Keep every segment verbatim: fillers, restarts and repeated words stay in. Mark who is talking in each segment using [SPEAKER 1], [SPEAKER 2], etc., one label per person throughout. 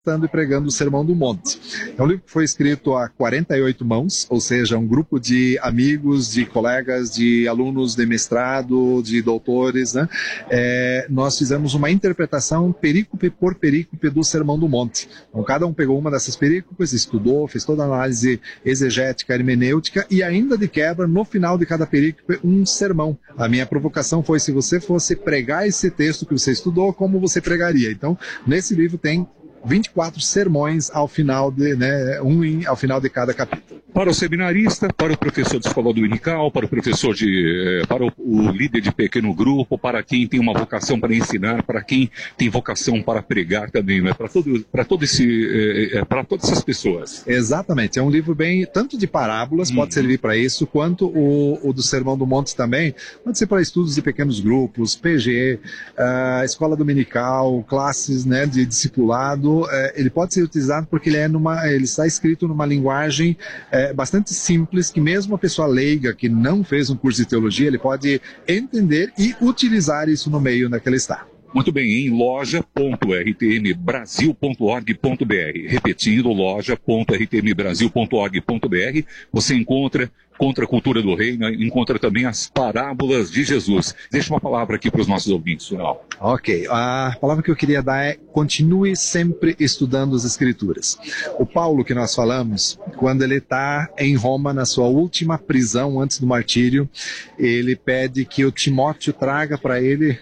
[SPEAKER 1] e pregando o Sermão do Monte. É um livro que foi escrito a quarenta e oito mãos, ou seja, um grupo de amigos, de colegas, de alunos de mestrado, de doutores, né? É, nós fizemos uma interpretação perícope por perícope do Sermão do Monte. Então, cada um pegou uma dessas perícopes, estudou, fez toda a análise exegética, hermenêutica e ainda de quebra, no final de cada perícope, um sermão. A minha provocação foi, se você fosse pregar esse texto que você estudou, como você pregaria? Então, nesse livro tem vinte e quatro sermões ao final de, né, um em, ao final de cada capítulo.
[SPEAKER 2] Para o seminarista, para o professor de escola dominical, para o professor de, para o, o líder de pequeno grupo, para quem tem uma vocação para ensinar, para quem tem vocação para pregar também, né? Para todo, para todo esse, é, para todas essas pessoas.
[SPEAKER 1] Exatamente, é um livro bem, tanto de parábolas, hum. pode servir para isso, quanto o, o do Sermão do Monte também, pode ser para estudos de pequenos grupos, P G, uh, escola dominical, classes, né, de discipulado. Ele pode ser utilizado porque ele, é numa, ele está escrito numa linguagem é, bastante simples, que mesmo a pessoa leiga que não fez um curso de teologia, ele pode entender e utilizar isso no meio naquele ele está.
[SPEAKER 2] Muito bem, em loja ponto r t m brasil ponto org ponto b r. Repetindo, loja ponto r t m brasil ponto org ponto b r, você encontra Contra a Cultura do Reino, encontra também as parábolas de Jesus. Deixa uma palavra aqui para os nossos ouvintes, Sunal.
[SPEAKER 1] Ok, a palavra que eu queria dar é: continue sempre estudando as Escrituras. O Paulo que nós falamos, quando ele está em Roma, na sua última prisão antes do martírio, ele pede que o Timóteo traga para ele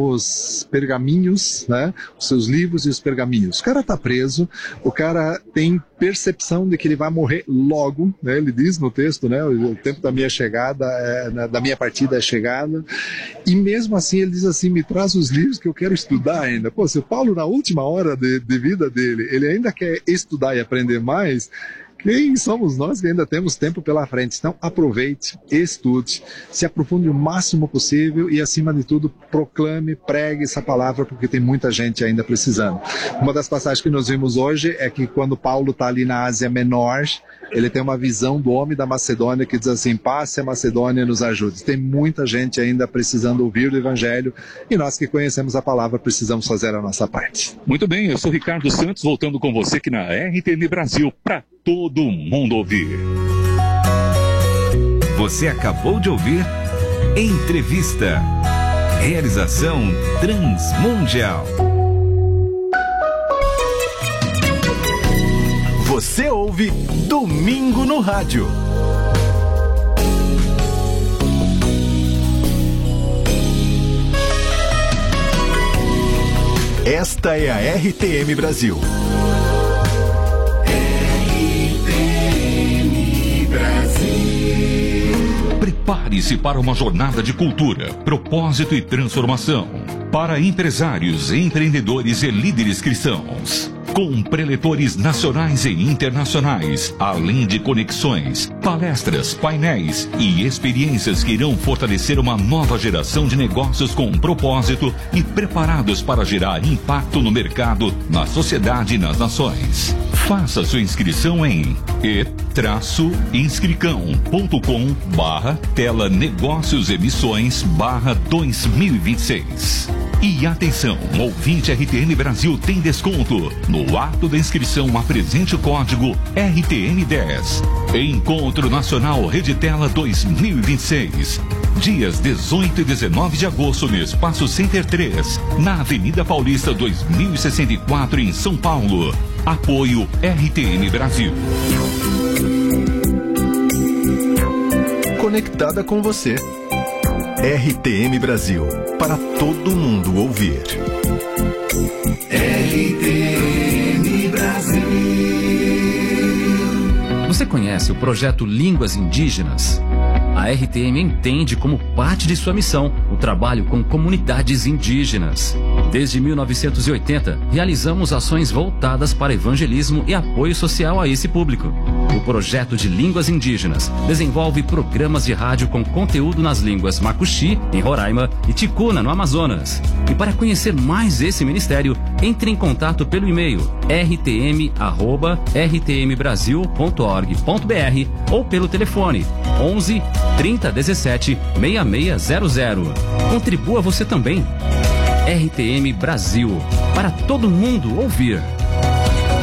[SPEAKER 1] os pergaminhos, né, os seus livros e os pergaminhos. O cara está preso, o cara tem percepção de que ele vai morrer logo, né, ele diz no texto, né, o tempo da minha chegada, é, da minha partida é chegada, e mesmo assim ele diz assim: me traz os livros que eu quero estudar ainda. Pô, se o Paulo na última hora de, de vida dele, ele ainda quer estudar e aprender mais, quem somos nós que ainda temos tempo pela frente? Então aproveite, estude, se aprofunde o máximo possível e, acima de tudo, proclame, pregue essa palavra, porque tem muita gente ainda precisando. Uma das passagens que nós vimos hoje é que quando Paulo está ali na Ásia Menor, ele tem uma visão do homem da Macedônia que diz assim: passe a Macedônia e nos ajude. Tem muita gente ainda precisando ouvir o Evangelho, e nós que conhecemos a palavra precisamos fazer a nossa parte.
[SPEAKER 2] Muito bem, eu sou Ricardo Santos, voltando com você aqui na R T M Brasil, para todo mundo ouvir.
[SPEAKER 3] Você acabou de ouvir Entrevista. Realização Transmundial. Você ouve Domingo no Rádio. Esta é a R T M Brasil.
[SPEAKER 4] R T M Brasil.
[SPEAKER 2] Prepare-se para uma jornada de cultura, propósito e transformação. Para empresários, empreendedores e líderes cristãos. Com preletores nacionais e internacionais, além de conexões, palestras, painéis e experiências que irão fortalecer uma nova geração de negócios com propósito e preparados para gerar impacto no mercado, na sociedade e nas nações. Faça sua inscrição em e inscricão ponto com barra tela negócios emissões barra dois mil e vinte e seis. E atenção, ouvinte R T M Brasil tem desconto. No ato da inscrição, apresente o código R T M dez. Encontro Nacional Reditela dois mil e vinte e seis. Dias dezoito e dezenove de agosto no Espaço Center três, na Avenida Paulista dois mil e sessenta e quatro, em São Paulo. Apoio R T M Brasil.
[SPEAKER 3] Conectada com você. R T M Brasil, para todo mundo ouvir.
[SPEAKER 4] R T M Brasil.
[SPEAKER 5] Você conhece o projeto Línguas Indígenas? A R T M entende como parte de sua missão o trabalho com comunidades indígenas. Desde mil novecentos e oitenta, realizamos ações voltadas para evangelismo e apoio social a esse público. O projeto de Línguas Indígenas desenvolve programas de rádio com conteúdo nas línguas Macuxi, em Roraima, e Ticuna, no Amazonas. E para conhecer mais esse ministério, entre em contato pelo e-mail r t m arroba r t m brasil ponto org ponto b r ou pelo telefone onze, trinta, dezessete, sessenta e seis zero zero. Contribua você também. R T M Brasil, para todo mundo ouvir.